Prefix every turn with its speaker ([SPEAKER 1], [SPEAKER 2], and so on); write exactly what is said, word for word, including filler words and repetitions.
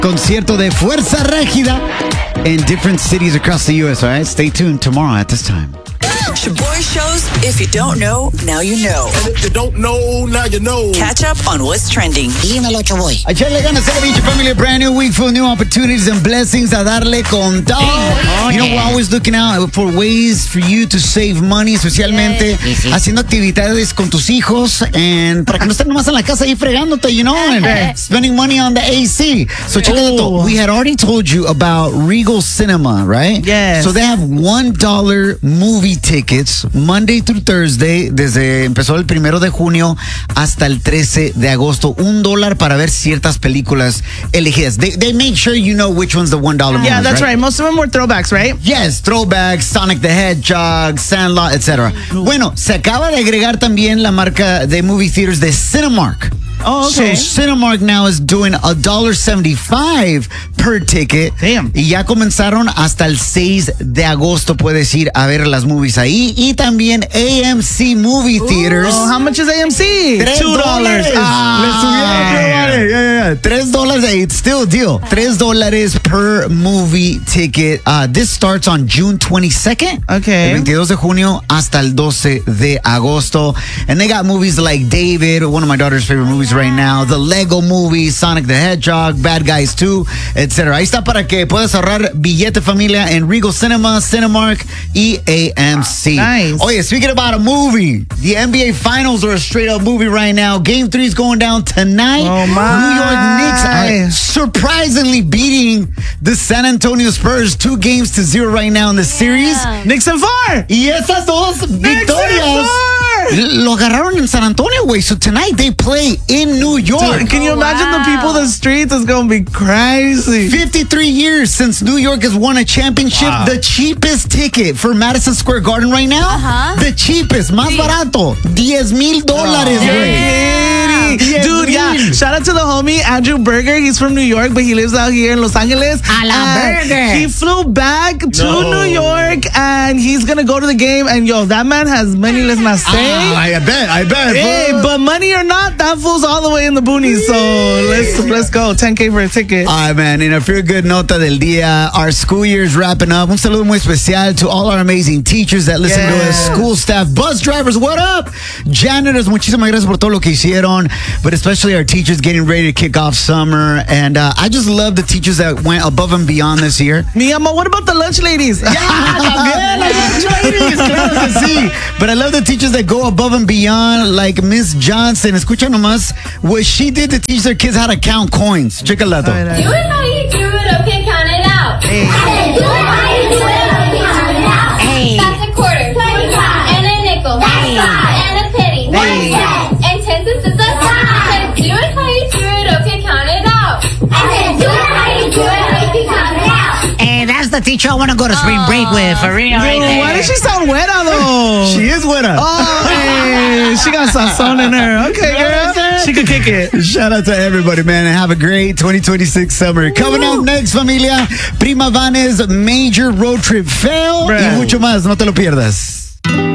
[SPEAKER 1] Concierto de Fuerza Régida in different cities across the U S, all right? Stay tuned tomorrow at this time.
[SPEAKER 2] Shaboy shows, if you don't know, now you know.
[SPEAKER 3] And if you don't know, now you know.
[SPEAKER 2] Catch up on what's trending.
[SPEAKER 4] Dímelo, Chaboy.
[SPEAKER 1] Echarle ganas a la bicha familia. Brand new week full of new opportunities and blessings. A darle con todo.
[SPEAKER 4] Oh,
[SPEAKER 1] you know,
[SPEAKER 4] yeah.
[SPEAKER 1] we're always looking out for ways for you to save money, especialmente
[SPEAKER 4] Sí, sí.
[SPEAKER 1] haciendo actividades con tus hijos and para que no estén nomás en la casa ahí fregándote, you know, and spending money on the A C. So, check it out. We had already told you about Regal Cinema, right?
[SPEAKER 5] Yes.
[SPEAKER 1] So they have one dollar movie tickets Monday through Thursday, desde empezó el primero de junio hasta el trece de agosto. Un dólar para ver ciertas películas elegidas. They, they make sure you know which one's the one dollar movies,
[SPEAKER 5] Yeah, that's right? Most of them were throwbacks, right?
[SPEAKER 1] Yes, throwbacks, Sonic the Hedgehog, Sandlot, et cetera. Bueno, se acaba de agregar también la marca de movie theaters de Cinemark.
[SPEAKER 5] Oh, okay.
[SPEAKER 1] So Cinemark now is doing a dollar seventy-five per ticket.
[SPEAKER 5] Damn.
[SPEAKER 1] Y ya comenzaron hasta el seis de agosto. Puedes ir a ver las movies ahí. Y también A M C Movie Theaters.
[SPEAKER 5] Oh, how much is A M C?
[SPEAKER 1] Tres
[SPEAKER 5] Two dollars.
[SPEAKER 1] dólares.
[SPEAKER 5] Ah.
[SPEAKER 1] Le subieron, pero vale. Yeah, yeah, yeah. Tres dólares. Hey, it's still a deal. Tres dólares per movie ticket. Uh, this starts on June twenty-second.
[SPEAKER 5] Okay.
[SPEAKER 1] El veintidós de junio hasta el doce de agosto. And they got movies like David, one of my daughter's favorite movies right now, the Lego Movie, Sonic the Hedgehog, Bad Guys two, et cetera. Ahí está para que puedas ahorrar billete familia en Regal Cinema, Cinemark y A M C.
[SPEAKER 5] Nice.
[SPEAKER 1] Oye, speaking about a movie, the N B A Finals are a straight up movie right now. Game three is going down tonight.
[SPEAKER 5] Oh, my.
[SPEAKER 1] New York Knicks are surprisingly beating the San Antonio Spurs two games to zero right now in the series.
[SPEAKER 5] Knicks and four.
[SPEAKER 1] Y esas dos
[SPEAKER 5] Knicks
[SPEAKER 1] victorias
[SPEAKER 5] and four.
[SPEAKER 1] lo agarraron en San Antonio, güey. So tonight they play in New York.
[SPEAKER 5] Dude, can you
[SPEAKER 4] Oh,
[SPEAKER 5] imagine
[SPEAKER 4] wow.
[SPEAKER 5] the people in the streets? It's going to be crazy.
[SPEAKER 1] fifty-three years since New York has won a championship.
[SPEAKER 3] Wow.
[SPEAKER 1] The cheapest ticket for Madison Square Garden right now,
[SPEAKER 4] Uh-huh.
[SPEAKER 1] the cheapest, más barato, diez mil dólares, güey.
[SPEAKER 5] Kidding. Dude, yeah. Shout out to the homie Andrew Berger. He's from New York, but he lives out here in Los Angeles.
[SPEAKER 4] A la
[SPEAKER 5] And
[SPEAKER 4] Berger.
[SPEAKER 5] He flew back to
[SPEAKER 3] No.
[SPEAKER 5] New York, and he's gonna go to the game. And yo, that man has money. Let's not say.
[SPEAKER 1] Ah, I bet, I bet.
[SPEAKER 5] Hey,
[SPEAKER 1] fool.
[SPEAKER 5] but money or not, that fool's all the way in the boonies. So let's let's go. ten K for a ticket.
[SPEAKER 1] All right, man. In a feel good nota del día, our school year is wrapping up. Un saludo muy especial to all our amazing teachers that listen to us,
[SPEAKER 5] Yeah.
[SPEAKER 1] school staff, bus drivers, what up? Janitors, muchísimas gracias por todo lo que hicieron, but especially our teachers getting ready to kick off summer. And uh, I just love the teachers that went above and beyond this year.
[SPEAKER 5] Mi amor, what about the lunch ladies?
[SPEAKER 1] También, las lunch ladies, claro que sí. But I love the teachers that go above and beyond, like Miss Johnson. Escucha nomás what she did to teach their kids how to count coins. Check it out.
[SPEAKER 6] Do it how you do it, okay, count it out.
[SPEAKER 5] Hey.
[SPEAKER 6] I said, do it how you do it, okay, count it out.
[SPEAKER 4] Hey.
[SPEAKER 6] That's a quarter, twenty-five, and a nickel,
[SPEAKER 4] Hey.
[SPEAKER 6] and a penny, one
[SPEAKER 5] Hey.
[SPEAKER 6] cent, and ten cents is a dime. I said, do it how you do it, okay, count it out. I said, do it how you do it, okay, count it out.
[SPEAKER 4] Hey, that's the teacher I want to go to spring break with, for real, right
[SPEAKER 5] Dude,
[SPEAKER 4] there.
[SPEAKER 5] why does she sound weta though?
[SPEAKER 1] She is with us.
[SPEAKER 5] Oh, hey, she got sazon in her. Okay, girl. She could kick it.
[SPEAKER 1] Shout out to everybody, man, and have a great twenty twenty-six summer. Coming up next, familia, Prima Vanes major road trip fail
[SPEAKER 5] Bruh.
[SPEAKER 1] y mucho más. No te lo pierdas.